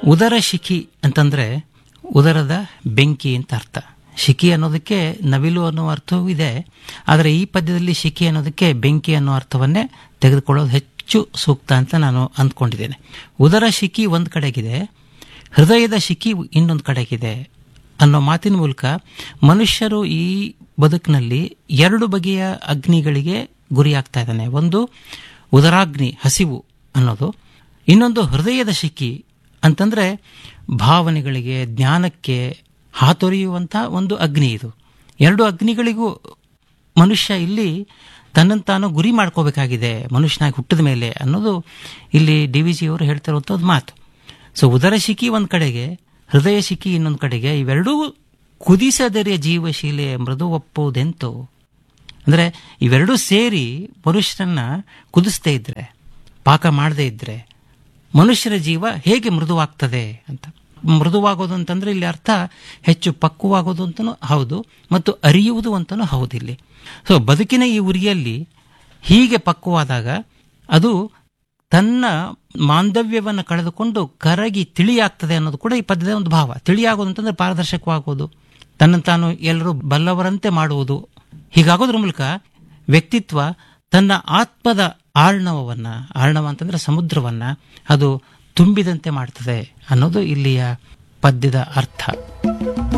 ಉದರ ಶಿಖಿ ಅಂತಂದ್ರೆ ಉದರದ ಬೆಂಕಿ ಅಂತ ಅರ್ಥ. ಶಿಖಿ ಅನ್ನೋದಕ್ಕೆ ನವಿಲು ಅನ್ನೋ ಅರ್ಥವೂ ಇದೆ, ಆದರೆ ಈ ಪದ್ಯದಲ್ಲಿ ಶಿಖಿ ಅನ್ನೋದಕ್ಕೆ ಬೆಂಕಿ ಅನ್ನೋ ಅರ್ಥವನ್ನೇ ತೆಗೆದುಕೊಳ್ಳೋದು ಹೆಚ್ಚು ಸೂಕ್ತ ಅಂತ ನಾನು ಅಂದ್ಕೊಂಡಿದ್ದೇನೆ. ಉದರ ಶಿಖಿ ಒಂದು ಕಡೆಗಿದೆ, ಹೃದಯದ ಶಿಖಿ ಇನ್ನೊಂದು ಕಡೆಗಿದೆ ಅನ್ನೋ ಮಾತಿನ ಮೂಲಕ ಮನುಷ್ಯರು ಈ ಬದುಕಿನಲ್ಲಿ ಎರಡು ಬಗೆಯ ಅಗ್ನಿಗಳಿಗೆ ಗುರಿಯಾಗ್ತಾ ಇದ್ದಾನೆ. ಒಂದು ಉದರಾಗ್ನಿ, ಹಸಿವು ಅನ್ನೋದು. ಇನ್ನೊಂದು ಹೃದಯದ ಶಿಖಿ ಅಂತಂದ್ರೆ ಭಾವನೆಗಳಿಗೆ, ಜ್ಞಾನಕ್ಕೆ ಹಾತೊರೆಯುವಂಥ ಒಂದು ಅಗ್ನಿ. ಇದು ಎರಡು ಅಗ್ನಿಗಳಿಗೂ ಮನುಷ್ಯ ಇಲ್ಲಿ ತನ್ನನ್ನು ತಾನು ಗುರಿ ಮಾಡ್ಕೋಬೇಕಾಗಿದೆ ಮನುಷ್ಯನಾಗಿ ಹುಟ್ಟಿದ ಮೇಲೆ ಅನ್ನೋದು ಇಲ್ಲಿ DVG ಅವರು ಹೇಳ್ತಿರುವಂಥದ್ದು ಮಾತು. ಸೊ ಉದರ ಶಿಖಿ ಒಂದು ಕಡೆಗೆ, ಹೃದಯ ಶಿಖಿ ಇನ್ನೊಂದು ಕಡೆಗೆ. ಇವೆರಡೂ ಕುದಿಸದೆರೆ ಜೀವಶೀಲೆ ಮೃದು ಒಪ್ಪುವುದೆಂತು. ಅಂದರೆ ಇವೆರಡೂ ಸೇರಿ ಮನುಷ್ಯರನ್ನ ಕುದಿಸದೇ ಇದ್ರೆ, ಪಾಕ ಮಾಡದೇ ಇದ್ರೆ ಮನುಷ್ಯರ ಜೀವ ಹೇಗೆ ಮೃದುವಾಗ್ತದೆ ಅಂತ. ಮೃದುವಾಗೋದು ಅಂತಂದ್ರೆ ಇಲ್ಲಿ ಅರ್ಥ ಹೆಚ್ಚು ಪಕ್ವವಾಗೋದು ಅಂತನೂ ಹೌದು, ಮತ್ತು ಅರಿಯುವುದು ಅಂತನೂ ಹೌದು ಇಲ್ಲಿ. ಸೊ ಬದುಕಿನ ಈ ಉರಿಯಲ್ಲಿ ಹೀಗೆ ಪಕ್ವವಾದಾಗ ಅದು ತನ್ನ ಮಾಂಧವ್ಯವನ್ನು ಕಳೆದುಕೊಂಡು ಕರಗಿ ತಿಳಿಯಾಗ್ತದೆ ಅನ್ನೋದು ಕೂಡ ಈ ಪದ್ಯದ ಒಂದು ಭಾವ. ತಿಳಿಯಾಗೋದು ಅಂತಂದ್ರೆ ಪಾರದರ್ಶಕವಾಗೋದು, ತನ್ನನ್ನು ತಾನು ಎಲ್ಲರೂ ಬಲ್ಲವರಂತೆ ಮಾಡುವುದು. ಹೀಗಾಗೋದ್ರ ಮೂಲಕ ವ್ಯಕ್ತಿತ್ವ ತನ್ನ ಆತ್ಮದ ಆರ್ಣವ ಅಂತಂದ್ರೆ ಸಮುದ್ರವನ್ನ ಅದು ತುಂಬಿದಂತೆ ಮಾಡ್ತದೆ ಅನ್ನೋದು ಇಲ್ಲಿಯ ಪದ್ಯದ ಅರ್ಥ.